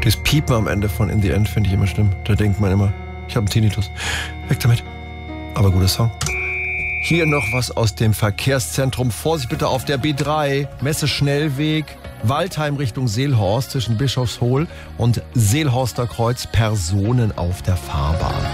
Das Piepen am Ende von In the End finde ich immer schlimm. Da denkt man immer, ich habe einen Tinnitus. Weg damit. Aber guter Song. Hier noch was aus dem Verkehrszentrum. Vorsicht bitte auf der B3, Messe-Schnellweg, Waldheim Richtung Seelhorst zwischen Bischofshohl und Seelhorster Kreuz. Personen auf der Fahrbahn.